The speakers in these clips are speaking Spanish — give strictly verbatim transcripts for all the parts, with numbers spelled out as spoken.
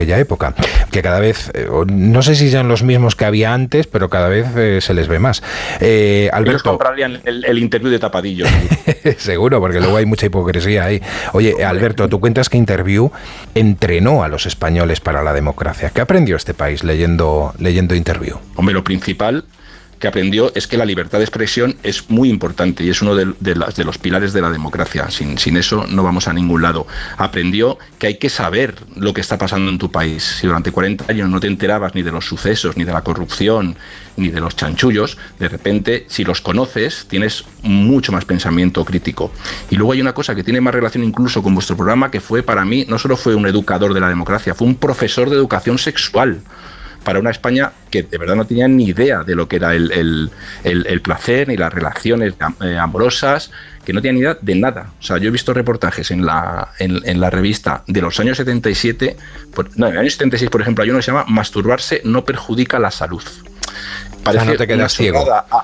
aquella época, que cada vez, eh, no sé si son los mismos que había antes, pero cada vez eh, se les ve más. Eh, Alberto, ellos comprarían el, el interview de tapadillo. Seguro, porque luego hay mucha hipocresía ahí. Oye, Alberto, tú cuentas que Interview entrenó a los españoles para la democracia. ¿Qué aprendió este país leyendo, leyendo Interview? Hombre, lo principal que aprendió es que la libertad de expresión es muy importante y es uno de, de, las, de los pilares de la democracia. Sin, sin eso no vamos a ningún lado. Aprendió que hay que saber lo que está pasando en tu país. Si durante cuarenta años no te enterabas ni de los sucesos, ni de la corrupción, ni de los chanchullos, de repente, si los conoces, tienes mucho más pensamiento crítico. Y luego hay una cosa que tiene más relación incluso con vuestro programa, que fue, para mí, no solo fue un educador de la democracia, fue un profesor de educación sexual para una España que de verdad no tenía ni idea de lo que era el, el, el, el placer ni las relaciones eh, amorosas, que no tenía ni idea de nada. O sea, yo he visto reportajes en la, en, en la revista de los años setenta y siete, por, no, en el año setenta y seis, por ejemplo, hay uno que se llama Masturbarse no perjudica la salud. Parece o sea, no te quedas ciego. Ah.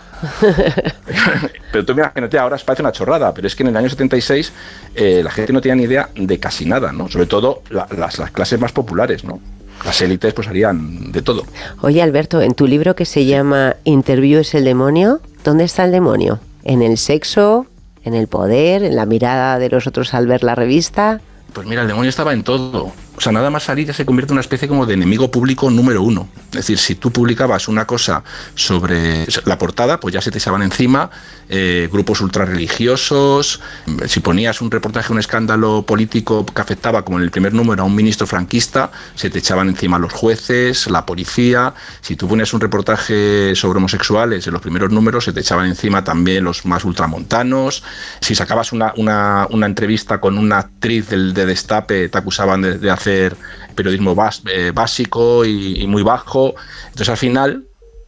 Pero tú imagínate, ahora parece una chorrada, pero es que en el año setenta y seis eh, la gente no tenía ni idea de casi nada, ¿no? Sobre todo la, las, las clases más populares, ¿no? Las élites pues harían de todo. Oye, Alberto, en tu libro que se llama Interview es el demonio, ¿dónde está el demonio? ¿En el sexo? ¿En el poder? ¿En la mirada de los otros al ver la revista? Pues mira, el demonio estaba en todo. O sea, nada más salir ya se convierte en una especie como de enemigo público número uno. Es decir, si tú publicabas una cosa sobre la portada, pues ya se te echaban encima eh, grupos ultrarreligiosos. Si ponías un reportaje, un escándalo político que afectaba, como en el primer número, a un ministro franquista, se te echaban encima los jueces, la policía. Si tú ponías un reportaje sobre homosexuales en los primeros números, se te echaban encima también los más ultramontanos. Si sacabas una, una, una entrevista con una actriz del, de Destape, te acusaban de, de hacer periodismo bas, eh, básico y, y muy bajo. Entonces al final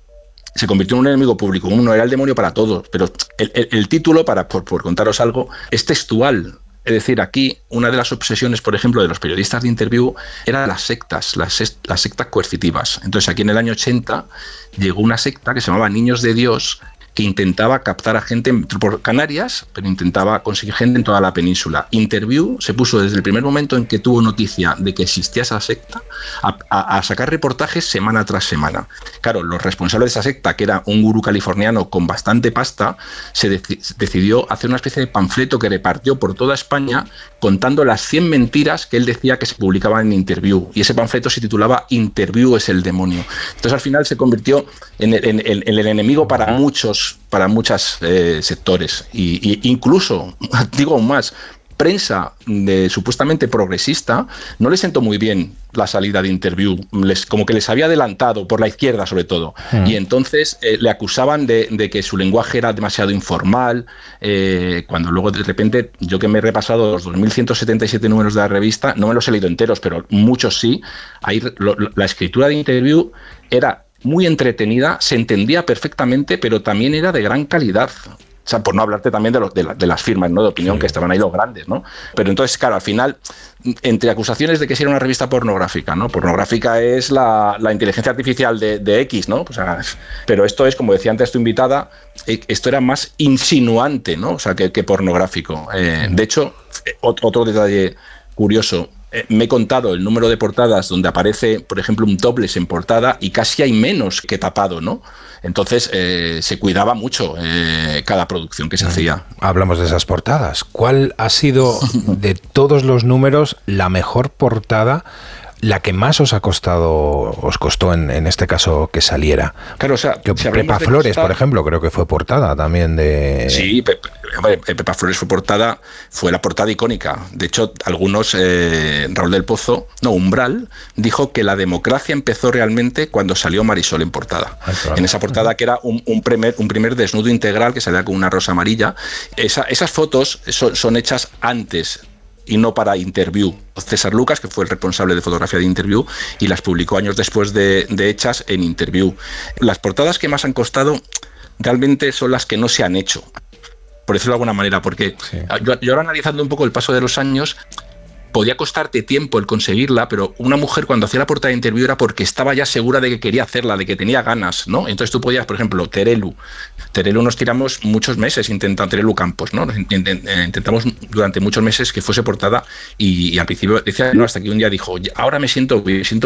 se convirtió en un enemigo público. Uno era el demonio para todos, pero el, el, el título, para por, por contaros algo, es textual. Es decir, aquí una de las obsesiones, por ejemplo, de los periodistas de Interview era las sectas, las, las sectas coercitivas. Entonces aquí en el año ochenta llegó una secta que se llamaba Niños de Dios, que intentaba captar a gente por Canarias, pero intentaba conseguir gente en toda la península. Interview se puso desde el primer momento en que tuvo noticia de que existía esa secta a, a, a sacar reportajes semana tras semana. Claro, los responsables de esa secta, que era un gurú californiano con bastante pasta, se dec- decidió hacer una especie de panfleto que repartió por toda España contando las cien mentiras que él decía que se publicaban en Interview. Y ese panfleto se titulaba Interview es el demonio. Entonces al final se convirtió en el, en, en, en el enemigo para muchos para muchos eh, sectores y, y incluso, digo aún más, prensa de, supuestamente progresista, no les sentó muy bien la salida de Interview, les, como que les había adelantado, por la izquierda sobre todo, mm. y entonces eh, le acusaban de, de que su lenguaje era demasiado informal, eh, cuando luego de repente, yo que me he repasado los dos mil ciento setenta y siete números de la revista, no me los he leído enteros, pero muchos sí, ahí lo, la escritura de Interview era muy entretenida, se entendía perfectamente, pero también era de gran calidad. O sea, por no hablarte también de, los, de, la, de las firmas, ¿no?, de opinión, sí, que estaban ahí los grandes, ¿no? Pero entonces, claro, al final, entre acusaciones de que si era una revista pornográfica, ¿no? Pornográfica es la, la inteligencia artificial de, de X, ¿no? O sea, pero esto es, como decía antes tu invitada, esto era más insinuante, ¿no? O sea, que, que pornográfico. Eh, de hecho, otro, otro detalle curioso, Eh, me he contado el número de portadas donde aparece, por ejemplo, un topless en portada y casi hay menos que tapado, ¿no? Entonces eh, se cuidaba mucho eh, cada producción que se hacía. Hablamos de esas portadas. ¿Cuál ha sido de todos los números la mejor portada, la que más os ha costado, os costó en, en este caso que saliera? Claro, o sea, que si Pepa Flores, costar... por ejemplo, creo que fue portada también de... Sí, Pe Pe Pepa Flores fue portada, fue la portada icónica. De hecho, algunos, eh, Raúl del Pozo, no, Umbral, dijo que la democracia empezó realmente cuando salió Marisol en portada. Ay, claro. En esa portada que era un, un, primer, un primer desnudo integral que salía con una rosa amarilla. Esa, esas fotos son, son hechas antes y no para Interview. César Lucas, que fue el responsable de fotografía de Interview, y las publicó años después de, de hechas en Interview. Las portadas que más han costado realmente son las que no se han hecho, por decirlo de alguna manera, porque sí. yo, yo ahora analizando un poco el paso de los años, podía costarte tiempo el conseguirla, pero una mujer cuando hacía la portada de Interview era porque estaba ya segura de que quería hacerla, de que tenía ganas, ¿no? Entonces tú podías, por ejemplo, Terelu. Terelu nos tiramos muchos meses intentando, Terelu Campos, ¿no? Intentamos durante muchos meses que fuese portada y, y al principio decía, no, hasta que un día dijo, ahora me siento, me siento